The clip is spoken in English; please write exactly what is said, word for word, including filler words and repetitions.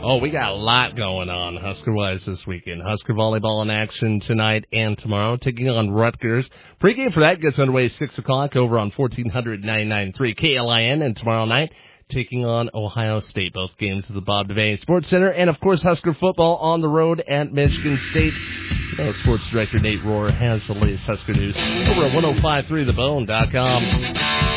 Oh, we got a lot going on Husker-wise this weekend. Husker volleyball in action tonight and tomorrow, taking on Rutgers. Pre-game for that gets underway six o'clock over on fourteen ninety-nine point three K L I N, and tomorrow night, taking on Ohio State. Both games at the Bob Devaney Sports Center, and of course, Husker football on the road at Michigan State. Uh, Sports Director Nate Rohr has the latest Husker news over at ten fifty-three the bone dot com.